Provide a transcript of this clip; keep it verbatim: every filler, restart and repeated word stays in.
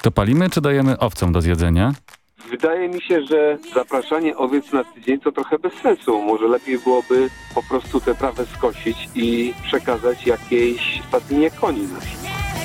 To palimy, czy dajemy owcom do zjedzenia? Wydaje mi się, że zapraszanie owiec na tydzień to trochę bez sensu. Może lepiej byłoby po prostu tę trawę skosić i przekazać jakiejś stadninie koni naszych.